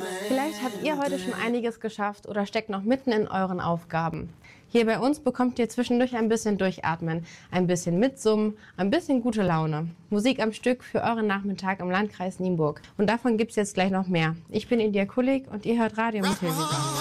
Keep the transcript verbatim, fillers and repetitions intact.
Vielleicht habt ihr heute schon einiges geschafft oder steckt noch mitten in euren Aufgaben. Hier bei uns bekommt ihr zwischendurch ein bisschen Durchatmen, ein bisschen Mitsummen, ein bisschen gute Laune. Musik am Stück für euren Nachmittag im Landkreis Nienburg. Und davon gibt's jetzt gleich noch mehr. Ich bin India Kulik und ihr hört Radio mit Hilfiger.